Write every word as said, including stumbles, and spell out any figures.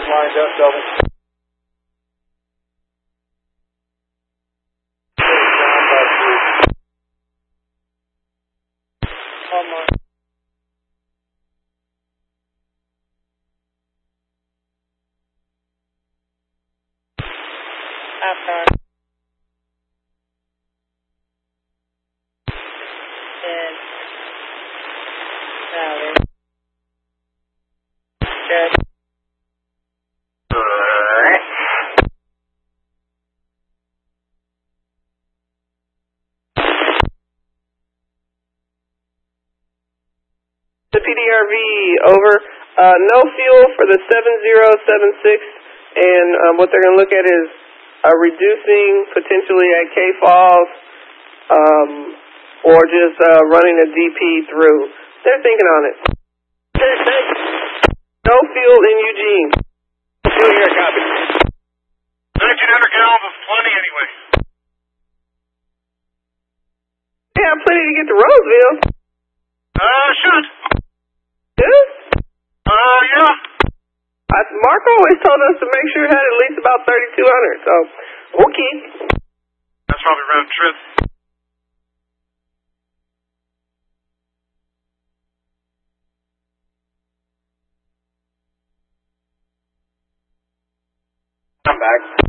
lined up, double. Come on. After. And now then. Good. The P D R V, over. Uh, no fuel for the seven zero seven six, and um, what they're going to look at is uh, reducing potentially at K Falls, um, or just uh, running a D P through. They're thinking on it. No fuel in Eugene. Fuel here, copy. nineteen hundred gallons is plenty anyway. Yeah, plenty to get to Roseville. Uh, should. Yeah? Uh, yeah. I, Mark always told us to make sure it had at least about thirty-two hundred, so, okay. That's probably round trip. I'm back.